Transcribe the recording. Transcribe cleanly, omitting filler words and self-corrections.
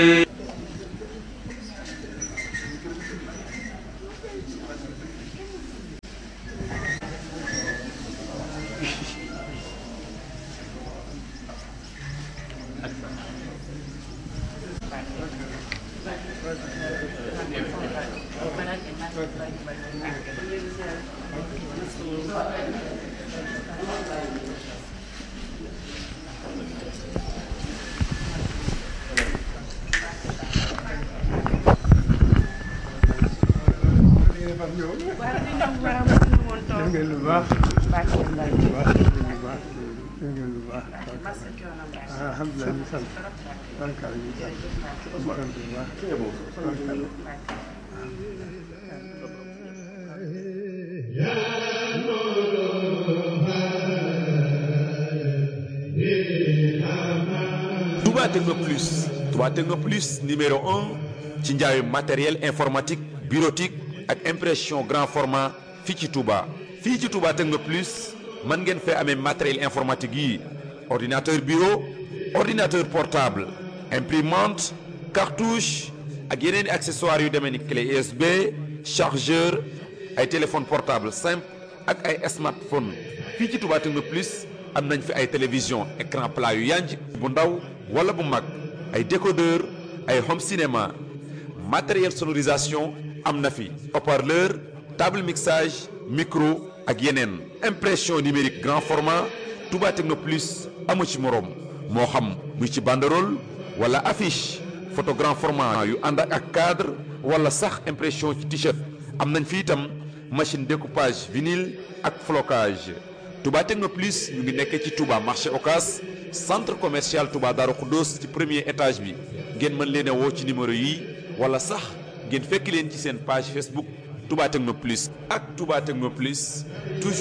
Touba Techno Plus. Touba Techno Plus numéro 1 ci njaayu matériel informatique bureautique ak impression grand format fii ci Touba. fii ci Touba Techno Plus mën ngeen fee amee matériel informatique yi ordinateur bureau ordinateur portable imprimante cartouche ak yeneen i accessoires yu demee ni clé USB chargeur ay téléphone portable simple ak ay smartphone fii ci Touba Techno Plus am nañ fi ay télévision écran plat yu yanj bu ndaw wala bu mag ay décodeur ay home cinéma matériel sonorisation am na fi haut-parleur table mixage micro ak yeneen impression numérique grand format Touba Techno Plus amu ci moroom moo xam muy ci banderole wala affiche photo grand format yu ànd ak cadre wala sax impression ci t-shirt am nañ fi itam machine découpage vinyle ak flocage Touba Techno Plus ñu ngi nekkee ci Touba marché Ocass centre commercial Touba Darou Khoudoss ci premier étage bi ngeen mën leen a woo ci numéro yi wala sax ngeen fekk leen ci seen page Facebook Touba Techno Plus ak Touba Techno Plus toujours